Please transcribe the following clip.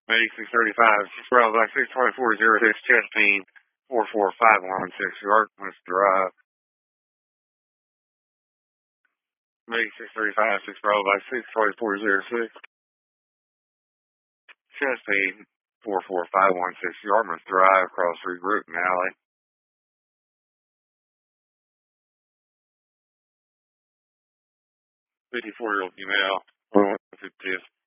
8635, Bravo Black 62406, Chesapeake 44516, Dartmouth Drive. 8635, 6 Bravo Black 62406, Chesapeake 44516, Dartmouth Drive, across Street, Bruton Alley. 54-year-old female, 50th.